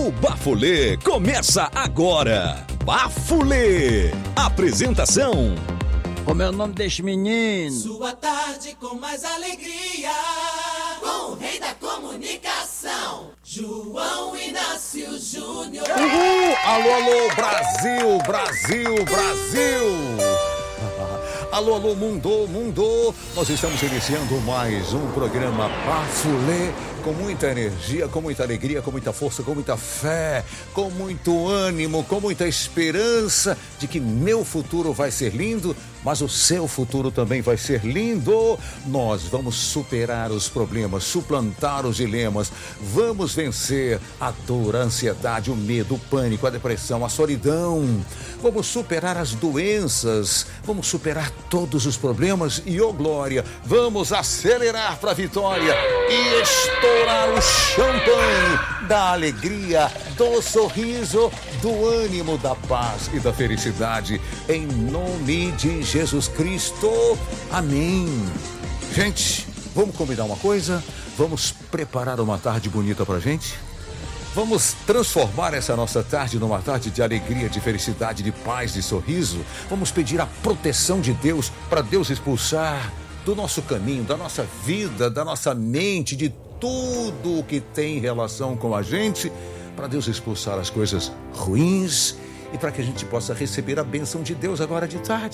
O Bafulê começa agora. Bafulê. Apresentação: Como é o nome deste menino? Sua tarde com mais alegria, com o rei da comunicação, João Inácio Júnior. Uhul! Alô, alô, Brasil, Brasil, Brasil! Alô, alô, mundo, mundo! Nós estamos iniciando mais um programa Bafulê, com muita energia, com muita alegria, com muita força, com muita fé, com muito ânimo, com muita esperança de que meu futuro vai ser lindo, mas o seu futuro também vai ser lindo. Nós vamos superar os problemas, suplantar os dilemas, vamos vencer a dor, a ansiedade, o medo, o pânico, a depressão, a solidão. Vamos superar as doenças, vamos superar todos os problemas e, oh glória, vamos acelerar para a vitória e estourar o champanhe da alegria, do sorriso, do ânimo, da paz e da felicidade, em nome de Jesus Cristo. Amém. Gente, vamos combinar uma coisa? Vamos preparar uma tarde bonita pra gente? Vamos transformar essa nossa tarde numa tarde de alegria, de felicidade, de paz, de sorriso. Vamos pedir a proteção de Deus, para Deus expulsar do nosso caminho, da nossa vida, da nossa mente, de tudo o que tem relação com a gente, para Deus expulsar as coisas ruins e para que a gente possa receber a bênção de Deus agora de tarde.